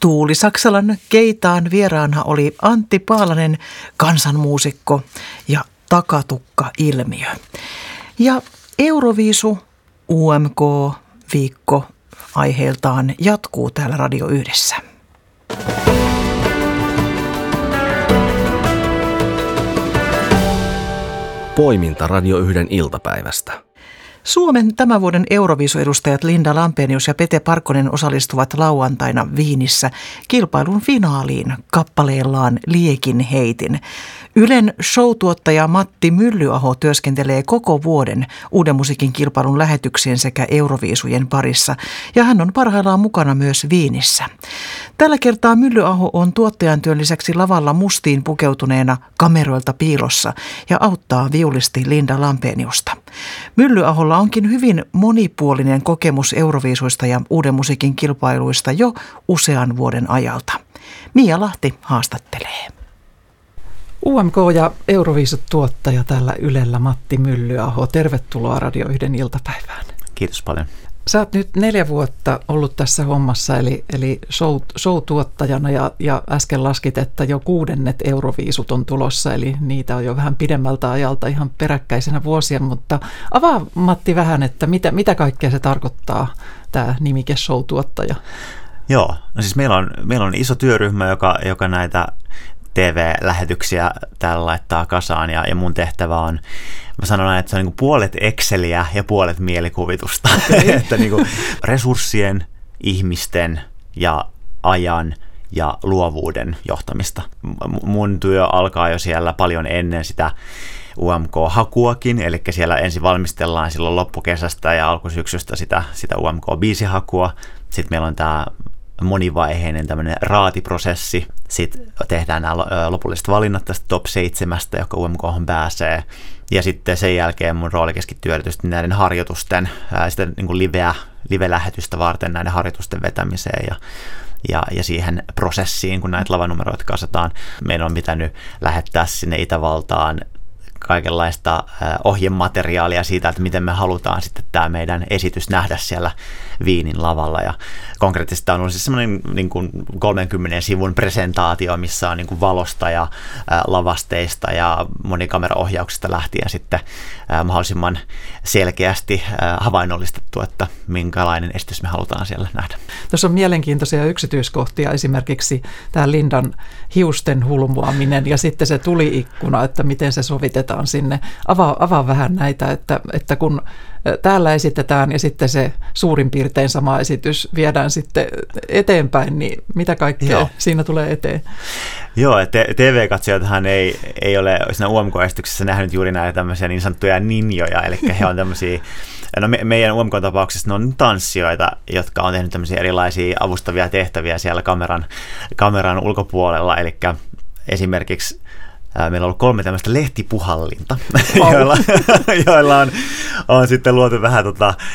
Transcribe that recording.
Tuuli Saksalan Keitaan vieraana oli Antti Paalanen, kansanmuusikko ja Takatukka-ilmiö. Ja Euroviisu UMK-viikko aiheeltaan jatkuu täällä Radio Yhdessä. Poiminta Radio 1 iltapäivästä. Suomen tämän vuoden Euroviisu-edustajat Linda Lampenius ja Pete Parkkonen osallistuvat lauantaina Viinissä kilpailun finaaliin kappaleellaan Liekin heitin. Ylen showtuottaja Matti Myllyaho työskentelee koko vuoden Uuden musiikin kilpailun lähetyksien sekä Euroviisujen parissa ja hän on parhaillaan mukana myös Viinissä. Tällä kertaa Myllyaho on tuottajan työn lisäksi lavalla mustiin pukeutuneena kameroilta piilossa ja auttaa viulisti Linda Lampeniusta. Myllyaholla onkin hyvin monipuolinen kokemus Euroviisuista ja Uuden musiikin kilpailuista jo usean vuoden ajalta. Mia Lahti haastattelee. UMK ja Euroviisut-tuottaja täällä Ylellä Matti Myllyaho. Tervetuloa Radio 1 iltapäivään. Kiitos paljon. Sä oot nyt 4 vuotta ollut tässä hommassa, eli show-tuottajana ja äsken laskit, että jo 6. Euroviisut on tulossa, eli niitä on jo vähän pidemmältä ajalta ihan peräkkäisenä vuosia, mutta avaa Matti vähän, että mitä kaikkea se tarkoittaa, tämä nimike show-tuottaja? Joo, no siis meillä on iso työryhmä, joka näitä TV-lähetyksiä täällä laittaa kasaan ja mun tehtävä on, mä sanon aina, että se on niin kuin puolet Exceliä ja puolet mielikuvitusta, että niin kuin resurssien, ihmisten ja ajan ja luovuuden johtamista. Mun työ alkaa jo siellä paljon ennen sitä UMK-hakuakin, eli siellä ensin valmistellaan silloin loppukesästä ja alkusyksystä sitä UMK-biisihakua. Sitten meillä on tämä monivaiheinen tämmöinen raatiprosessi. Sitten tehdään nämä lopulliset valinnat tästä top 7, joka UMK:hon pääsee. Ja sitten sen jälkeen mun rooli keskittyy erityisesti näiden harjoitusten, sitä niin kuin live-lähetystä varten näiden harjoitusten vetämiseen ja siihen prosessiin, kun näitä lavanumeroita kasataan. Meidän on pitänyt lähettää sinne Itävaltaan kaikenlaista ohjemateriaalia siitä, että miten me halutaan sitten tämä meidän esitys nähdä siellä Viinin lavalla. Ja konkreettisesti on ollut siis semmoinen niin kuin 30 sivun presentaatio, missä on niin kuin valosta ja lavasteista ja monikameraohjauksesta lähtien sitten mahdollisimman selkeästi havainnollistettu, että minkälainen esitys me halutaan siellä nähdä. Tuossa on mielenkiintoisia yksityiskohtia, esimerkiksi tämä Lindan hiusten hulmuaminen ja sitten se tuli-ikkuna, että miten se sovitetaan sinne. Avaa vähän näitä, että kun täällä esitetään ja sitten se suurin piirtein sama esitys viedään sitten eteenpäin, niin mitä kaikkea siinä tulee eteen? Joo, TV-katsojathan ei ole siinä UMK-esityksessä nähnyt juuri näitä tämmöisiä niin sanottuja ninjoja, eli he on tämmöisiä, no meidän UMK-tapauksessa ne on tanssijoita, jotka on tehnyt tämmöisiä erilaisia avustavia tehtäviä siellä kameran ulkopuolella, eli esimerkiksi meillä on ollut 3 tämmöistä lehtipuhallinta, joilla on sitten luotu vähän